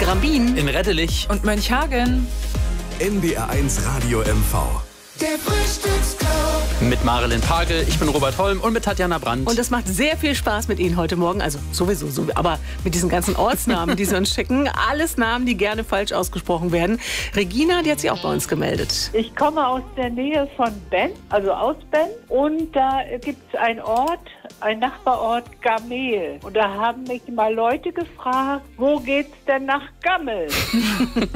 Grambin, in Reddelich und Mönchhagen. NDR1 Radio MV. Der Frühstücksclub. mit Marilyn Pagel. Ich bin Robert Holm und mit Tatjana Brandt. Und es macht sehr viel Spaß mit Ihnen heute Morgen. Also sowieso, aber mit diesen ganzen Ortsnamen, die Sie uns schicken. Alles Namen, die gerne falsch ausgesprochen werden. Regina, die hat sich auch bei uns gemeldet. Ich komme aus der Nähe von Benn, also aus Benn. Und da gibt es einen Ort, ein Nachbarort Gamel. Und da haben mich mal Leute gefragt, wo geht's denn nach Gammel?